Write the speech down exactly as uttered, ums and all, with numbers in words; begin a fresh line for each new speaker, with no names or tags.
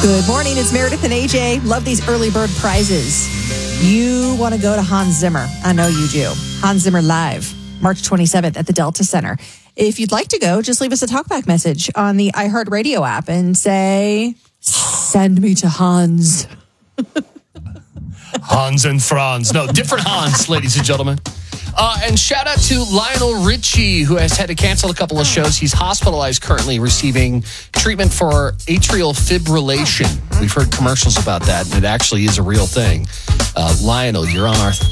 Good morning. It's Meredith and A J. Love these early bird prizes. You want to go to Hans Zimmer. I know you do. Hans Zimmer Live, March twenty-seventh at the Delta Center. If you'd like to go, just leave us a talkback message on the iHeartRadio app and say, send me to Hans.
Hans and Franz. No, different Hans, ladies and gentlemen. Uh, and shout out to Lionel Richie, who has had to cancel a couple of shows. He's hospitalized currently, receiving treatment for atrial fibrillation. We've heard commercials about that, and it actually is a real thing. Uh, Lionel, you're on our